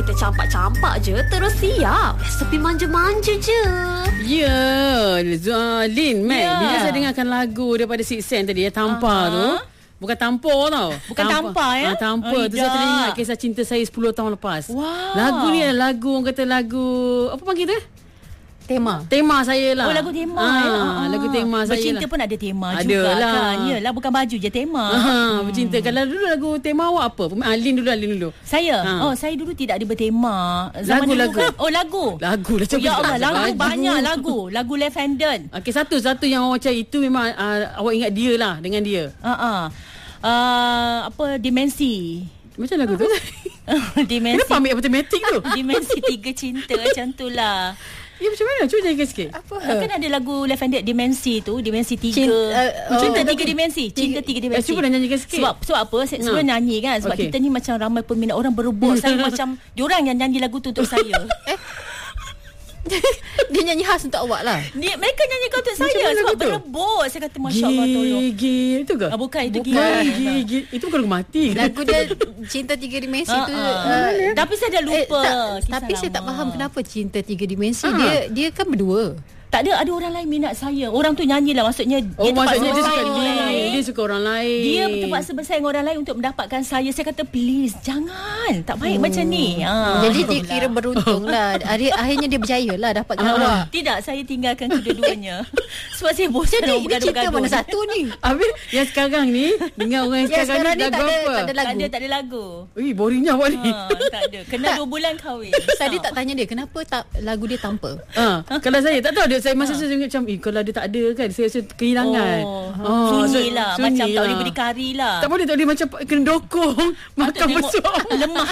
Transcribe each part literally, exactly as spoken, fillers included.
kita campak-campak je terus siap. Resepi manja-manja je. Ya, yeah. Lin, Mac, yeah. bila saya dengarkan lagu daripada Six Sense tadi, ya, Tampar uh-huh. tu. Bukan tampar tau. Bukan tampar, ya? Ah, tampar. Oh, tu saya teringat kisah cinta saya sepuluh tahun lepas. Wow. Lagu ni adalah lagu, orang kata lagu, apa panggil tu? Tema. Tema saya lah. Oh, lagu tema. Ah, ya? ah, lagu tema saya Bercinta lah. pun ada tema ada juga lah. kan. Yalah, bukan baju je tema. Ah, hmm. Bercinta. Kalau dulu lagu tema awak apa? Ah, Lin dulu, Lin dulu. Saya? Ha. Oh, saya dulu tidak ada bertema. Zaman Lagu-lagu. dulu, oh, lagu. Lagu lah. Oh, ya Allah, lagu baju. banyak lagu. Lagu Left Handed. Okey, satu-satu yang awak cari itu memang uh, awak ingat dia lah dengan dia. Ha ah. Uh, apa dimensi. Macam lagu tu? Dimensi. Kenapa ambil matematik tu? Dimensi tiga cinta macam tu lah. Ya, macam mana? Cuba jangan sikit. Apa? Kan ada lagu Left Handed Dimensi tu, Dimensi tiga. Cinta, uh, Cinta oh, tiga dimensi. Cinta tiga dimensi. Eh, cuba dah nyanyikan sikit. Sebab sebab apa? Saya sebelum Ha. nyanyi kan. Sebab Okay. kita ni macam ramai peminat, orang berebut. Saya macam diorang yang nyanyi lagu tu untuk saya. Eh? Dia nyanyi khas untuk awak lah. Dia, mereka nyanyikan untuk Macam saya mana sebab lagu tu? berebut. Saya kata Masya Allah tolong. Gigi, itu ke? Ah, bukan, itu Bukan, gigi. gigi, gigi. Itu bukan lagu mati. Lagu dia Cinta Tiga Dimensi Ah, tu. ah. Uh, Tapi saya dah lupa. Eh, tak, Kisah tapi saya tak lama. faham kenapa Cinta Tiga Dimensi. Ah. Dia dia kan berdua. Tak ada, ada orang lain minat saya. Orang tu nyanyi lah. Maksudnya Oh, dia maksudnya dia terpaksa suka bersaing dengan orang dia. lain. Dia suka orang lain. Dia terpaksa bersaing dengan orang lain untuk mendapatkan saya. Saya kata please jangan. Tak baik macam ni. Ha. Jadi dia kira beruntung lah. Akhir, akhirnya dia berjaya lah dapatkan awak. Tidak, saya tinggalkan kedua-duanya. Sebab saya bosan Jadi orang ini cerita bergaduh-gaduh. mana satu ni? Habis yang sekarang ni dengan orang yang Yang sekarang, sekarang ni ni lagu tak ada- apa? tak ada Tak lagu. ada, tak ada lagu. Ui, boringnya awak ni. Ha, tak ada. Kena dua bulan kahwin. Tadi Ha. tak tanya dia kenapa tak lagu dia tanpa. Ha, kalau saya tak tahu dia, saya masa saya ingat macam eh, kalau dia tak ada kan saya rasa kehilangan. Oh, Ah, sunyi so- lah. sunyi Macam tak lah. boleh berdikari lah. Tak boleh, tak boleh macam kena dokong makan tengok besar. lemah.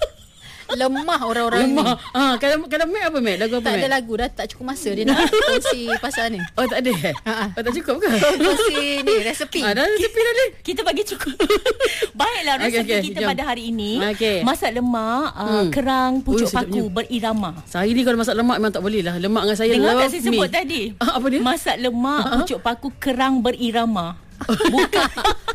Lemah orang-orang Lemah. ni. Ha, kalau kalau Mac apa Mac? Lagu apa Tak Mac? ada lagu dah, tak cukup masa dia nak kongsi pasal ni. Oh, tak ada. Ha, ha. Oh, tak cukup ke? Kongsi ni resepi. Ah, dah sepi dah ni. Kita bagi cukup. Baiklah, Okey, resepi okey, kita jom. pada hari ini. Okey. Masak lemak, uh, Hmm. kerang, pucuk Ui, sedapnya. paku berirama. Sehari ni kalau masak lemak memang tak boleh lah. Lemak dengan saya Dengar love tak saya sebut me. tadi? Ah, apa dia? Masak lemak, Ah. pucuk paku, kerang berirama. Bukan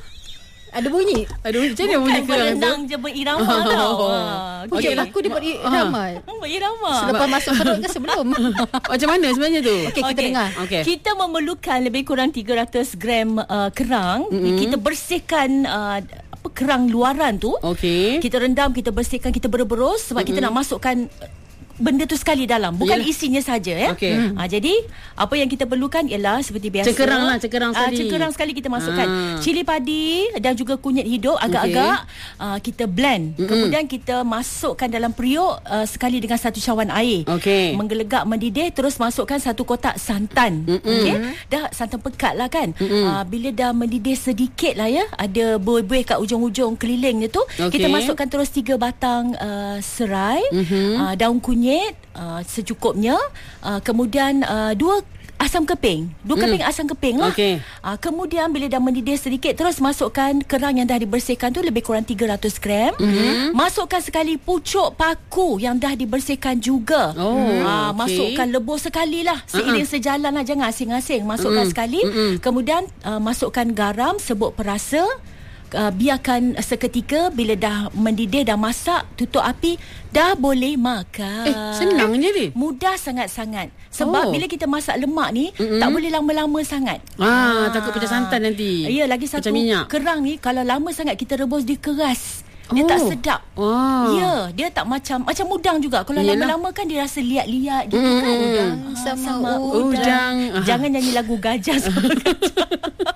Ada bunyi. Aduh, macam mana bunyi bukan kerang tu? berenang je berirama Oh. tau. Ha, Pucuk Okey. paku dia beri ramai. berirama. Selepas masuk perut ke sebelum? Macam mana sebenarnya tu? Okey, kita Okey. dengar. Okey. Kita memerlukan lebih kurang tiga ratus gram uh, kerang. Mm-hmm. Kita bersihkan uh, apa kerang luaran tu. Okey. Kita rendam, kita bersihkan, kita berberus sebab mm-hmm. kita nak masukkan benda tu sekali dalam, bukan Yalah. isinya saja ya. Okey. Hmm. Ha, jadi apa yang kita perlukan ialah seperti biasa Cekerang lah, cekerang Ah, sekali. cekerang sekali kita masukkan. Ah. Cili padi dan juga kunyit hidup agak-agak uh, kita blend. Mm-mm. Kemudian kita masukkan dalam periuk uh, sekali dengan satu cawan air. Okey. Menggelegak mendidih, terus masukkan satu kotak santan. Okey. Dah santan pekat lah kan. Uh, bila dah mendidih sedikit lah ya, ada buih-buih kat ujung-ujung kelilingnya tu, Okey. kita masukkan terus tiga batang uh, serai, Mhm. uh, daun kunyit uh, secukupnya, uh, kemudian uh, dua asam keping, dua keping mm. asam keping lah. Okey. Uh, kemudian bila dah mendidih sedikit, terus masukkan kerang yang dah dibersihkan tu lebih kurang tiga ratus gram. Mm-hmm. Masukkan sekali pucuk paku yang dah dibersihkan juga. Oh, uh, okey. Masukkan lebur sekali lah, seiring uh-huh. sejalan lah, jangan asing-asing. Masukkan Mm-mm. sekali. Mm-mm. Kemudian uh, masukkan garam, serbuk perasa. Uh, biarkan seketika, bila dah mendidih, dah masak, tutup api, dah boleh makan. Eh, senang je ni. Mudah sangat-sangat. Sebab Oh. bila kita masak lemak ni, Mm-mm. tak boleh lama-lama sangat. Ah, takut pecah santan nanti. Ya, lagi satu, Macam minyak. kerang ni kalau lama sangat kita rebus, dia keras. Dia Oh. tak sedap. Wah. Ya, dia tak macam macam udang juga. Kalau Yelah. lama-lama kan dia rasa liat-liat gitu Mm, kan. udang Ah, sama udang. udang. Jangan nyanyi lagu gajah sama gajah.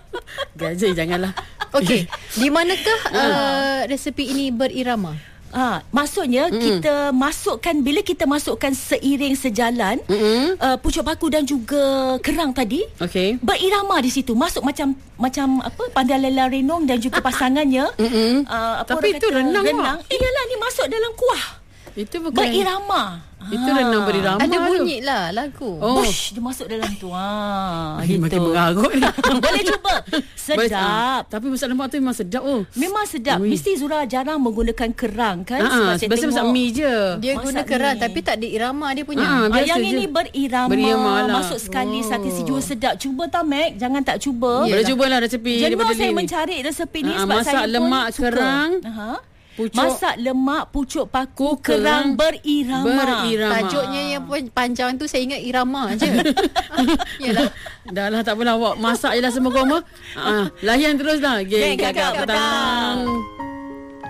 Gajah janganlah. Okey, di manakah uh, resepi ini berirama? Ha, maksudnya mm. kita masukkan, bila kita masukkan seiring sejalan Mm-mm. uh, pucuk paku dan juga kerang tadi, Okey. berirama di situ. Masuk macam macam apa, Pandalela Renong dan juga pasangannya. Mm-mm. Uh, apa Tapi orang itu kata, renang, renang. Mak. Iyalah, ni masuk dalam kuah. Itu bukan Berirama. Itu renang berirama. Ada tu. bunyi lah lagu. Oh. Bush, dia masuk dalam tu. Ha, Ini makin mengarut ni. Boleh cuba. Bas- ah, Sedap. Tapi masak lemak tu memang sedap oh. Memang sedap. Ui. Mesti Zura jarang menggunakan kerang kan? Ah, Sebab saya biasa masak tengok mi je. Dia Masak guna kerang ni. tapi tak ada irama dia punya. Ah, Ah, biasa yang je. ini berirama, Berirama lah. masuk sekali, Oh. satu si jua sedap. Cuba tak, Mac? Jangan tak cuba. Boleh cubalah resepi Jenuh daripada saya Lin ni. mencari resepi ni Ah, sebab masak saya pun lemak, suka. kerang. Aha. Pucuk. Masak lemak pucuk paku kerang, kerang berirama. Berirama. Tajuknya yang panjang tu saya ingat irama je. Yalah. Dah lah, tak apalah awak masak je lah semua koma. Ah, layan terus lah. Geng Geng Kakak Kakak Petang.